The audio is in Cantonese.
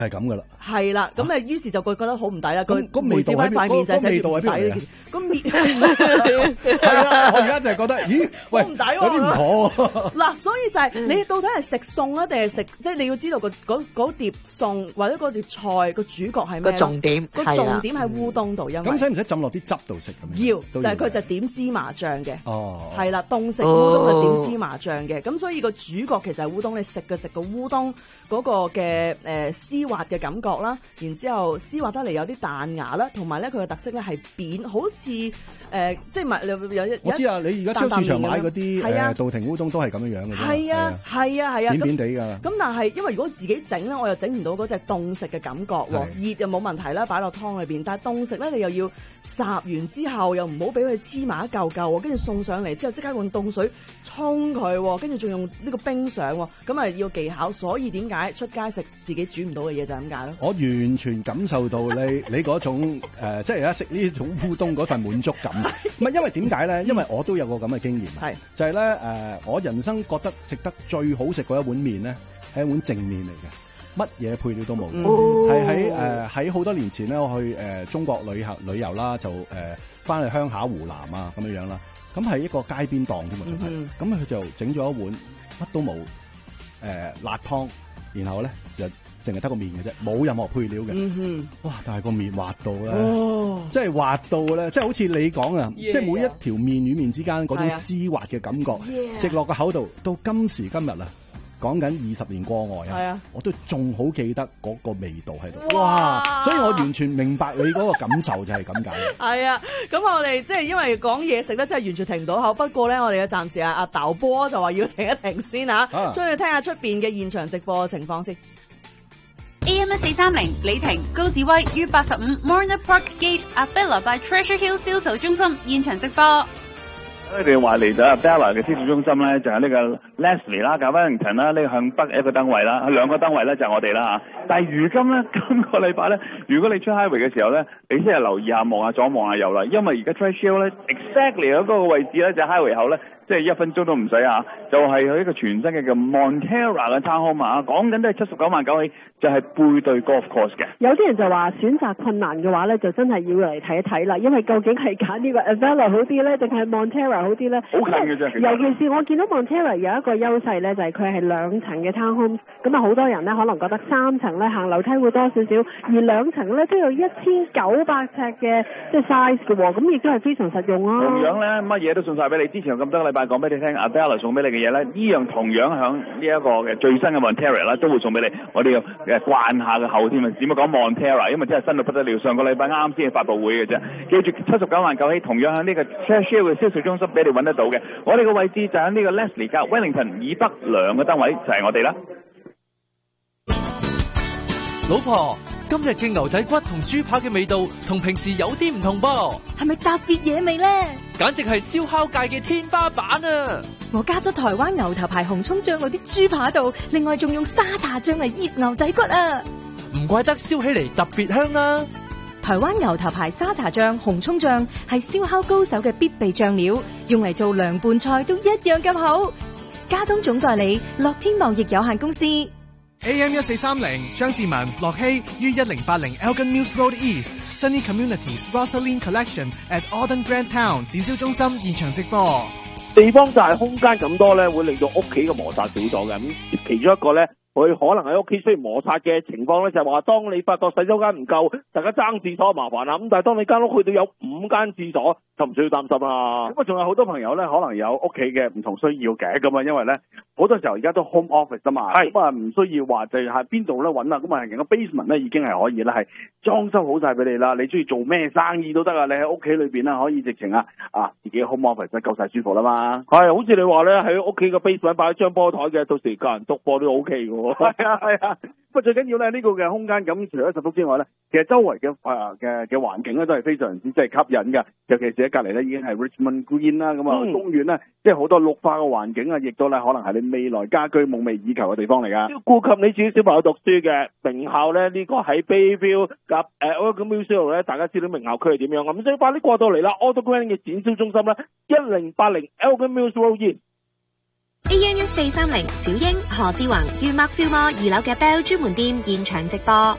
係咁噶啦。 係啦，咁於是就覺得好唔抵啦。 咁味道喺塊面就係寫住唔抵呢件。咁面係啊，我而家就係覺得，咦，喂， 唔抵喎， 有啲唔妥。 嗱，所以就係你到底係食餸啊，定係食？即係你要知道嗰碟餸或者嗰碟菜個主角係咩？ 個重點喺烏冬度，因為咁使唔使浸落啲汁度食咁？ 要，就係佢就點芝麻醬嘅。 哦， 係啦，凍食烏冬就點芝麻醬嘅。咁所以個主角其實係烏冬，你食個烏冬嗰個嘅絲滑嘅感覺啦，然之後絲滑得嚟有啲彈牙啦，同埋咧佢嘅特色咧係扁，好似即係咪有我知啊，你而家超市場買嗰啲稻庭烏冬都係咁樣嘅啫。 係啊， 扁扁地㗎。 咁但係因為如果自己整咧，我又整唔到嗰隻凍食嘅感覺喎。熱就冇問題啦，擺落湯裏邊。但係凍食咧，你又要烚完之後，又唔好俾佢黐埋一嚿嚿，跟住送上嚟之後即刻用凍水沖佢，跟住仲用呢個冰上，咁啊要技巧。所以點解出街食自己煮唔到嘅嘢就係咁解咯。 我完全感受到你嗰種即係而家食呢種烏冬嗰份滿足感。唔係因為點解咧？因為我都有個咁嘅經驗，就係咧我人生覺得食得最好食嗰一碗麵咧，係一碗正麵嚟嘅，乜嘢配料都冇。係喺好多年前咧，我去中國旅遊啦，就翻去鄉下湖南啊咁樣啦。咁係一個街邊檔添嘛，咁佢就整咗一碗乜都冇辣湯，然後咧就淨係得個麵嘅啫，冇任何配料嘅。哇！但係個麵滑到咧，即係滑到咧，即係好似你講啊，即係每一條麵與麵之間嗰種絲滑嘅感覺，食落個口度，到今時今日啊，講緊20年過外啊，我都仲好記得嗰個味道喺度。哇！所以我完全明白你嗰個感受就係咁解。 係啊，咁我哋即係因為講嘢食咧，真係完全停唔到口。不過咧，我哋嘅暫時阿豆波就話要停一停先嚇，出去聽下出邊嘅現場直播嘅情況先。 AM1430李婷高志威於85 Morna Park Gate Abella by Treasure Hill 銷售中心現場直播。 佢哋話嚟到 Abella 嘅銷售中心咧，就係呢個 Leslie 啦、Wellington 啦，呢個向北一個燈位啦，兩個燈位咧就係我哋啦嚇。但係如今咧，今個禮拜咧，如果你出 highway 嘅時候咧，你先係留意下望下左望下右啦，因為而家 Treasure Hill 咧 exactly 嗰個位置咧就係 highway 後咧。即係1分鐘都唔使啊！就係佢一個全新嘅叫 Montera 嘅 townhome 啊，講緊都係79萬9起，就係背對 golf course 嘅。 有啲人就話選擇困難嘅話咧，就真係要嚟睇一睇啦，因為究竟係揀呢個 Avella 好啲咧，定係 Montera 好啲咧？ 好近嘅啫。 尤其是我見到 Montera 有一個優勢咧，就係佢係2層嘅 townhome，咁啊好多人咧可能覺得3層咧行樓梯會多少少，而2層咧都有1900尺嘅即係 size 嘅喎，咁亦都係非常實用啊。 同樣咧，乜嘢都送晒俾你。之前咁多個禮拜講俾你聽，Abella 送俾你嘅嘢咧，依樣同樣響呢一個嘅最新嘅 Montera 啦，都會送俾你。我哋要慣下個口添啊，點樣講 Montera？因為真係新到不得了，上個禮拜啱先係發佈會嘅啫。記住79萬9起，同樣喺呢個 Treasure Hill 嘅銷售中心俾你揾得到嘅。我哋嘅位置就喺呢個 Leslie 加 Wellington 以北2個燈位，就係我哋啦。 老婆，今日嘅牛仔骨同豬扒嘅味道同平時有啲唔同噃， 係咪特別野味呢？ 簡直係燒烤界嘅天花板啊！ 我加咗台灣牛頭牌紅蔥醬落啲豬扒度，另外仲用沙茶醬嚟醃牛仔骨啊！ 唔怪得燒起嚟特別香啦！ 台灣牛頭牌沙茶醬、紅蔥醬係燒烤高手嘅必備醬料，用嚟做涼拌菜都一樣咁好。加東總代理樂天貿易有限公司。 AM1430 張志文、樂希於1080 Elgin Mills Road East Sunny Communities Rosaline Collection at Auden Grand Town 展銷中心現場直播。 地方大，空間咁多咧，會令到屋企嘅摩擦少咗嘅。咁其中一個咧，佢可能喺屋企雖然摩擦嘅情況咧，就係話當你發覺洗手間唔夠，大家爭廁所麻煩啦。咁但係當你間屋去到有5間廁所，就唔需要擔心啦。咁啊，仲有好多朋友咧，可能有屋企嘅唔同需要嘅咁啊，因為咧好多時候而家都 home office 啊嘛，咁啊唔需要話就係邊度咧揾啦。咁啊，人個 basement 咧已經係可以咧係裝修好晒俾你啦。你中意做咩生意都得啊，你喺屋企裏邊咧可以直情自己 home office 咧夠晒舒服啦嘛。係，好似你話咧喺屋企個 basement 擺一張波台嘅，到時教人督波都 OK 嘅喎。係啊。不過最緊要咧呢個嘅空間咁，除咗十幅之外咧，其實周圍嘅環境咧都係非常之即係吸引嘅。尤其是喺隔離咧已經係 Richmond Green 啦，咁公園咧即係好多綠化嘅環境啊，亦都咧可能係你未來家居夢寐以求嘅地方嚟㗎。要顧及你自己小朋友讀書嘅名校咧，呢個喺 Bayview 夾Elgin Mills Road 咧，大家知道名校區係點樣咁，所以快啲過到嚟啦 ！Auden Grand 嘅展銷中心咧，1080 Elgin Mills Road。 AM1430 小英何志宏於 Mark Fillmore 2樓嘅 Bell 專門店現場直播。